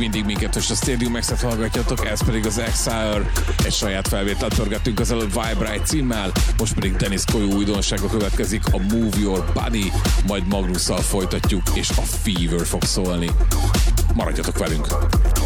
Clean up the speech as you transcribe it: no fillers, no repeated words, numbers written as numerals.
mindig minket, és a Stadium X-et hallgatjátok, ez pedig az Exile. Egy saját felvételt pörgettünk az előbb Vibrate címmel, most pedig Dennis Koyu újdonsága következik, a Move Your Body, majd Magnusszal folytatjuk, és a Fever fog szólni. Maradjatok velünk!